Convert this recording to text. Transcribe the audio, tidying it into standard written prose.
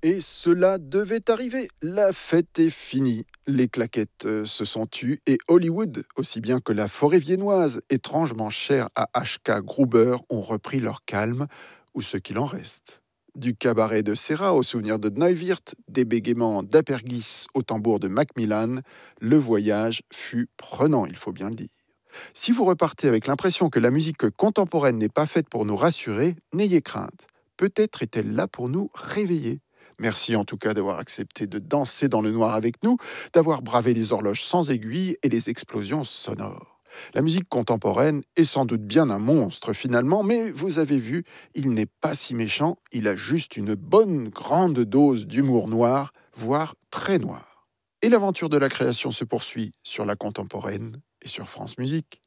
Et cela devait arriver. La fête est finie. Les claquettes se sont tues et Hollywood, aussi bien que la forêt viennoise, étrangement chère à H.K. Gruber, ont repris leur calme, ou ce qu'il en reste. Du cabaret de Serra au souvenir de Neuwirth, des bégaiements d'Apergis au tambour de Macmillan, le voyage fut prenant, il faut bien le dire. Si vous repartez avec l'impression que la musique contemporaine n'est pas faite pour nous rassurer, n'ayez crainte. Peut-être est-elle là pour nous réveiller. Merci en tout cas d'avoir accepté de danser dans le noir avec nous, d'avoir bravé les horloges sans aiguille et les explosions sonores. La musique contemporaine est sans doute bien un monstre finalement, mais vous avez vu, il n'est pas si méchant, il a juste une bonne grande dose d'humour noir, voire très noir. Et l'aventure de la création se poursuit sur la contemporaine et sur France Musique.